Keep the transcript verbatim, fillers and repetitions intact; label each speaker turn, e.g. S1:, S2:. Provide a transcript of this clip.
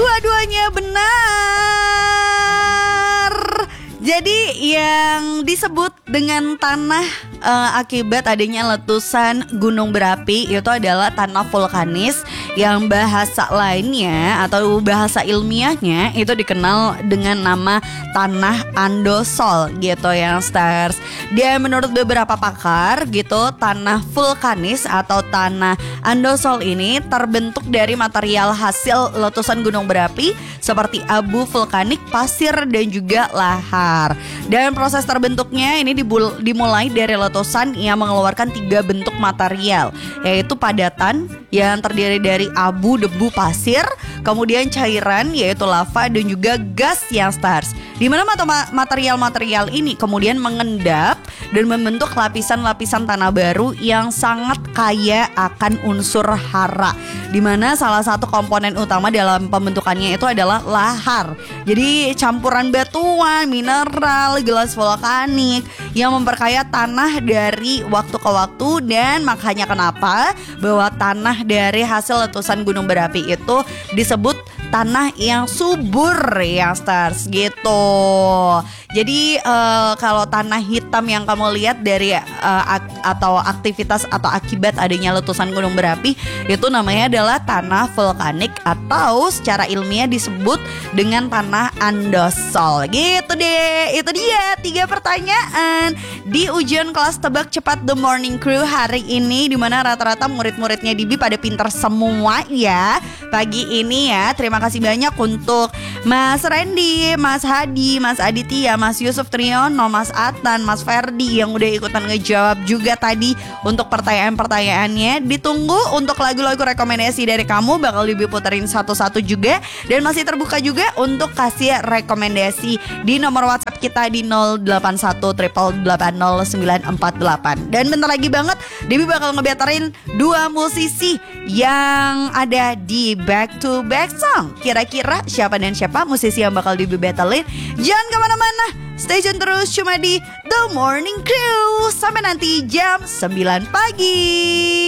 S1: Dua-duanya benar. Jadi yang disebut dengan tanah uh, akibat adanya letusan gunung berapi itu adalah tanah vulkanis, yang bahasa lainnya atau bahasa ilmiahnya itu dikenal dengan nama tanah andosol gitu ya stars. Dan menurut beberapa pakar gitu, tanah vulkanis atau tanah andosol ini terbentuk dari material hasil letusan gunung berapi seperti abu vulkanik, pasir dan juga lahar. Dan proses terbentuknya ini dibul- dimulai dari letusan yang mengeluarkan tiga bentuk material, yaitu padatan yang terdiri dari abu, debu, pasir, kemudian cairan yaitu lava dan juga gas yang stars. Di mana material-material ini kemudian mengendap dan membentuk lapisan-lapisan tanah baru yang sangat kaya akan unsur hara. Di mana salah satu komponen utama dalam pembentukannya itu adalah lahar. Jadi campuran batuan, mineral, gelas vulkanik yang memperkaya tanah dari waktu ke waktu, dan makanya kenapa bahwa tanah dari hasil letusan gunung berapi itu disebut tanah yang subur ya stars gitu. Jadi uh, kalau tanah hitam yang kamu lihat dari uh, ak- atau aktivitas atau akibat adanya letusan gunung berapi itu namanya adalah tanah vulkanik atau secara ilmiah disebut dengan tanah andosol gitu deh. Itu dia tiga pertanyaan di ujian kelas tebak cepat The Morning Crew hari ini, dimana rata-rata murid-muridnya Dibi pada pintar semua ya pagi ini ya. Terima kasih banyak untuk Mas Randy, Mas Hadi, Mas Aditya, Mas Yusuf Triono, Mas Atan, Mas Ferdi yang udah ikutan ngejawab juga tadi untuk pertanyaan-pertanyaannya. Ditunggu untuk lagu-lagu rekomendasi dari kamu, bakal Dibi puterin satu-satu juga. Dan masih terbuka juga untuk kasih rekomendasi di nomor WhatsApp kita di nol delapan satu delapan delapan nol sembilan empat delapan. Dan bentar lagi banget Dibi bakal ngebeterin dua musisi yang ada di Back to Back Song. Kira-kira siapa dan siapa musisi yang bakal Dibi battlein? Jangan kemana-mana, stay tune terus cuma di The Morning Crew sampai nanti jam sembilan pagi.